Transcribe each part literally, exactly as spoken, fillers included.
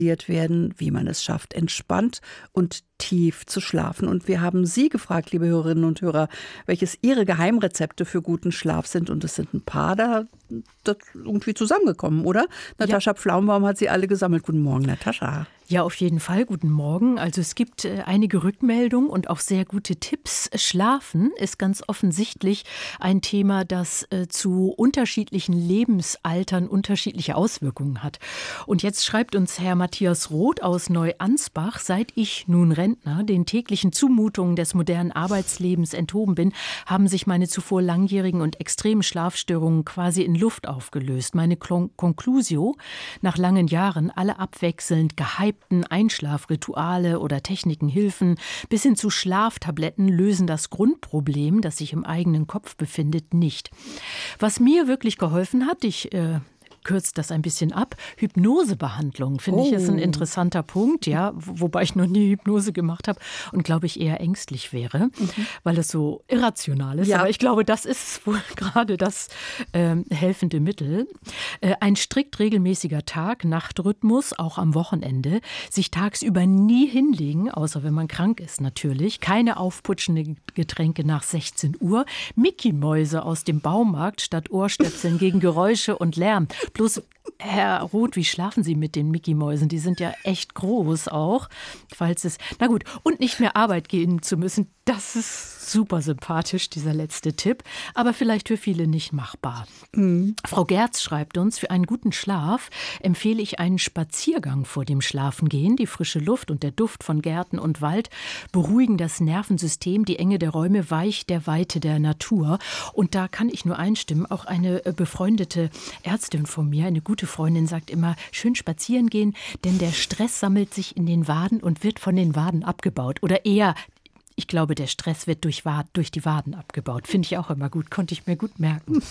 werden, wie man es schafft, entspannt und tief zu schlafen. Und wir haben Sie gefragt, liebe Hörerinnen und Hörer, welches Ihre Geheimrezepte für guten Schlaf sind. Und es sind ein paar da das irgendwie zusammengekommen, oder? Natascha ja. Pflaumbaum hat sie alle gesammelt. Guten Morgen, Natascha. Ja, auf jeden Fall. Guten Morgen. Also es gibt äh, einige Rückmeldungen und auch sehr gute Tipps. Schlafen ist ganz offensichtlich ein Thema, das äh, zu unterschiedlichen Lebensaltern unterschiedliche Auswirkungen hat. Und jetzt schreibt uns Herr Matthias Roth aus Neuansbach: Seit ich nun Rentner den täglichen Zumutungen des modernen Arbeitslebens enthoben bin, haben sich meine zuvor langjährigen und extremen Schlafstörungen quasi in Luft aufgelöst. Meine Klon- Conclusio nach langen Jahren, alle abwechselnd gehypt Einschlafrituale oder Techniken, Hilfen bis hin zu Schlaftabletten lösen das Grundproblem, das sich im eigenen Kopf befindet, nicht. Was mir wirklich geholfen hat, ich äh, kürzt das ein bisschen ab. Hypnosebehandlung, finde oh. ich, ist ein interessanter Punkt, ja, wobei ich noch nie Hypnose gemacht habe und glaube ich eher ängstlich wäre, mhm. weil es so irrational ist. Ja. Aber ich glaube, das ist wohl gerade das äh, helfende Mittel. Äh, ein strikt regelmäßiger Tag-Nacht-Rhythmus, auch am Wochenende, sich tagsüber nie hinlegen, außer wenn man krank ist natürlich, keine aufputschenden Getränke nach sechzehn Uhr, Mickey-Mäuse aus dem Baumarkt statt Ohrstöpseln gegen Geräusche und Lärm. Bloß, Herr Roth, wie schlafen Sie mit den Mickey-Mäusen? Die sind ja echt groß auch. Falls es, na gut, und nicht mehr Arbeit gehen zu müssen, das ist super sympathisch, dieser letzte Tipp, aber vielleicht für viele nicht machbar. Mhm. Frau Gerz schreibt uns, für einen guten Schlaf empfehle ich einen Spaziergang vor dem Schlafengehen. Die frische Luft und der Duft von Gärten und Wald beruhigen das Nervensystem, die Enge der Räume weicht der Weite der Natur. Und da kann ich nur einstimmen, auch eine befreundete Ärztin von mir, eine gute Freundin, sagt immer, schön spazieren gehen, denn der Stress sammelt sich in den Waden und wird von den Waden abgebaut. Oder eher, ich glaube, der Stress wird durch, Wad, durch die Waden abgebaut. Finde ich auch immer gut, konnte ich mir gut merken.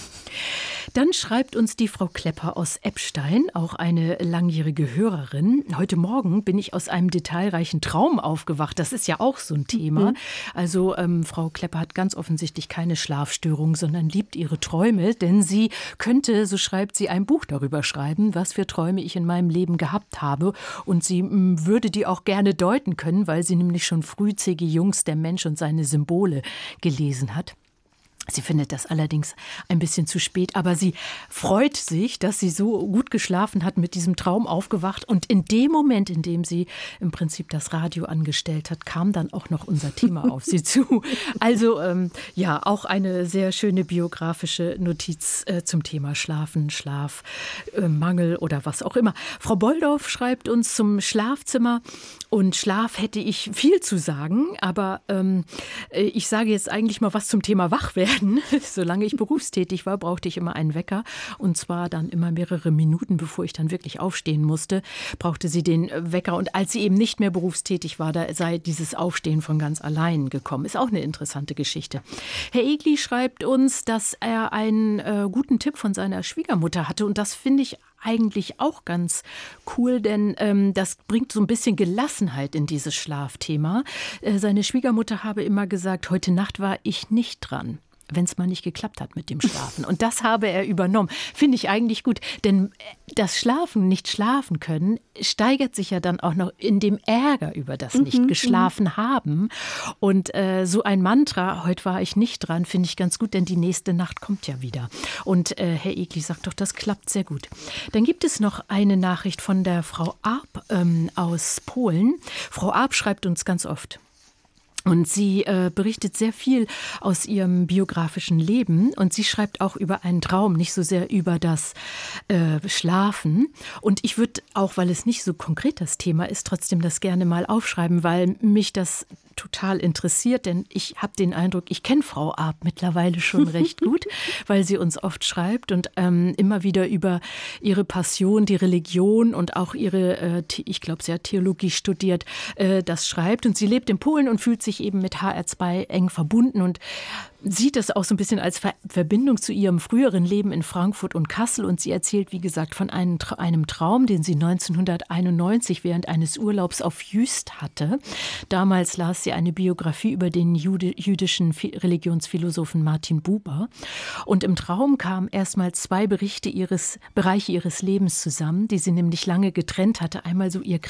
Dann schreibt uns die Frau Klepper aus Eppstein, auch eine langjährige Hörerin. Heute Morgen bin ich aus einem detailreichen Traum aufgewacht. Das ist ja auch so ein Thema. Mhm. Also ähm, Frau Klepper hat ganz offensichtlich keine Schlafstörung, sondern liebt ihre Träume. Denn sie könnte, so schreibt sie, ein Buch darüber schreiben, was für Träume ich in meinem Leben gehabt habe. Und sie m, würde die auch gerne deuten können, weil sie nämlich schon früh C G. Jungs Der Mensch und seine Symbole gelesen hat. Sie findet das allerdings ein bisschen zu spät, aber sie freut sich, dass sie so gut geschlafen hat, mit diesem Traum aufgewacht. Und in dem Moment, in dem sie im Prinzip das Radio angestellt hat, kam dann auch noch unser Thema auf sie zu. Also ähm, ja, auch eine sehr schöne biografische Notiz äh, zum Thema Schlafen, Schlafmangel äh, oder was auch immer. Frau Boldorf schreibt uns zum Schlafzimmer. Und Schlaf hätte ich viel zu sagen, aber ähm, ich sage jetzt eigentlich mal was zum Thema Wachwerden. Solange ich berufstätig war, brauchte ich immer einen Wecker. Und zwar dann immer mehrere Minuten, bevor ich dann wirklich aufstehen musste, brauchte sie den Wecker. Und als sie eben nicht mehr berufstätig war, da sei dieses Aufstehen von ganz allein gekommen. Ist auch eine interessante Geschichte. Herr Egli schreibt uns, dass er einen äh, guten Tipp von seiner Schwiegermutter hatte. Und das finde ich eigentlich auch ganz cool, denn ähm, das bringt so ein bisschen Gelassenheit in dieses Schlafthema. Äh, seine Schwiegermutter habe immer gesagt, heute Nacht war ich nicht dran, wenn es mal nicht geklappt hat mit dem Schlafen. Und das habe er übernommen. Finde ich eigentlich gut. Denn das Schlafen, nicht schlafen können, steigert sich ja dann auch noch in dem Ärger über das mhm, nicht geschlafen mhm. haben. Und äh, so ein Mantra, heute war ich nicht dran, finde ich ganz gut, denn die nächste Nacht kommt ja wieder. Und äh, Herr Egli sagt doch, das klappt sehr gut. Dann gibt es noch eine Nachricht von der Frau Arp ähm, aus Polen. Frau Arp schreibt uns ganz oft. Und sie äh, berichtet sehr viel aus ihrem biografischen Leben und sie schreibt auch über einen Traum, nicht so sehr über das äh, Schlafen. Und ich würde auch, weil es nicht so konkret das Thema ist, trotzdem das gerne mal aufschreiben, weil mich das total interessiert, denn ich habe den Eindruck, ich kenne Frau Arp mittlerweile schon recht gut, weil sie uns oft schreibt und ähm, immer wieder über ihre Passion, die Religion und auch ihre, äh, ich glaube, sie hat Theologie studiert, äh, das schreibt. Und sie lebt in Polen und fühlt sich eben mit H R zwei eng verbunden und sieht das auch so ein bisschen als Ver- Verbindung zu ihrem früheren Leben in Frankfurt und Kassel. Und sie erzählt, wie gesagt, von einem, Tra- einem Traum, den sie neunzehnhunderteinundneunzig während eines Urlaubs auf Jüst hatte. Damals las sie eine Biografie über den Jude, jüdischen Fi- Religionsphilosophen Martin Buber. Und im Traum kamen erstmal zwei Berichte ihres, Bereiche ihres Lebens zusammen, die sie nämlich lange getrennt hatte. Einmal so ihr